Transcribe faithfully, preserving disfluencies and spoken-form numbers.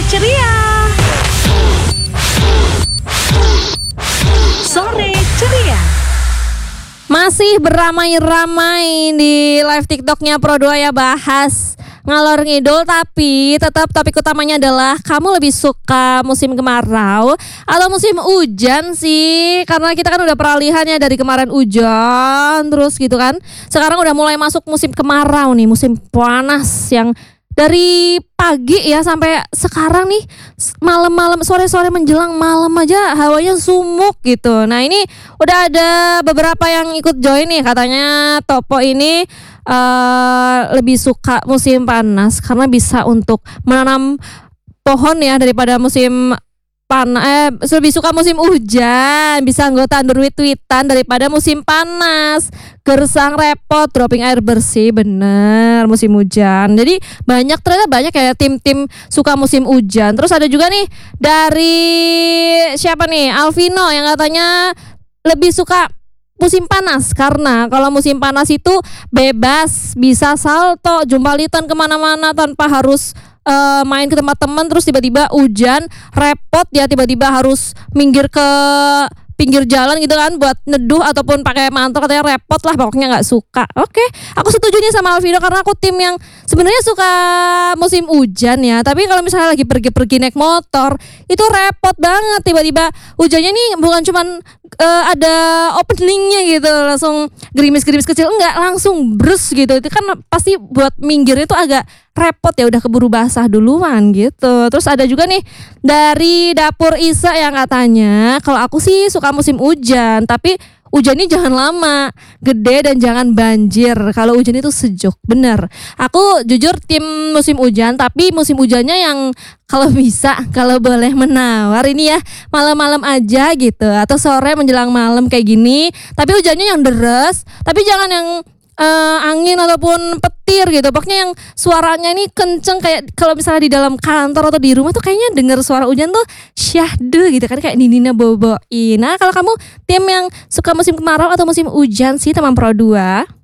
ceria. Sore ceria. Masih beramai-ramai di live TikToknya Pro dua ya, bahas ngalor ngidul, tapi tetap topik utamanya adalah kamu lebih suka musim kemarau atau musim hujan sih? Karena kita kan udah peralihannya dari kemarin hujan terus gitu kan. Sekarang udah mulai masuk musim kemarau nih, musim panas yang dari pagi ya sampai sekarang nih malam-malam, sore-sore menjelang malam aja hawanya sumuk gitu. Nah ini udah ada beberapa yang ikut join nih, katanya Topo ini uh, lebih suka musim panas karena bisa untuk menanam pohon ya daripada musim panas. Eh, lebih suka musim hujan, bisa anggota underwit-witan daripada musim panas. Gersang repot, dropping air bersih, bener musim hujan. Jadi banyak, ternyata banyak kayak tim-tim suka musim hujan. Terus ada juga nih dari siapa nih, Alvino yang katanya lebih suka musim panas karena kalau musim panas itu bebas, bisa salto, jumpalitan kemana-mana tanpa harus uh, main ke tempat teman. Terus tiba-tiba hujan, repot ya, tiba-tiba harus minggir ke pinggir jalan gitu kan buat neduh ataupun pakai mantel, katanya repot lah, pokoknya nggak suka. Oke, aku setuju nih sama Alvino karena aku tim yang sebenarnya suka musim hujan ya, tapi kalau misalnya lagi pergi-pergi naik motor itu repot banget, tiba-tiba hujannya nih bukan cuman uh, ada openingnya gitu langsung gerimis-gerimis kecil, enggak, langsung brus gitu. Itu kan pasti buat minggirnya itu agak repot ya, udah keburu basah duluan gitu. Terus ada juga nih dari dapur Isa yang katanya kalau aku sih suka musim hujan, tapi hujannya jangan lama, gede, dan jangan banjir. Kalau hujan itu sejuk, bener. Aku jujur tim musim hujan, tapi musim hujannya yang kalau bisa, kalau boleh menawar ini ya malam-malam aja gitu, atau sore menjelang malam kayak gini. Tapi hujannya yang deres, tapi jangan yang Uh, angin ataupun petir gitu. Pokoknya yang suaranya ini kenceng, kayak kalau misalnya di dalam kantor atau di rumah tuh kayaknya dengar suara hujan tuh syahdu gitu kan, kayak Nina boboin. Nah kalau kamu tim yang suka musim kemarau atau musim hujan sih teman Pro dua?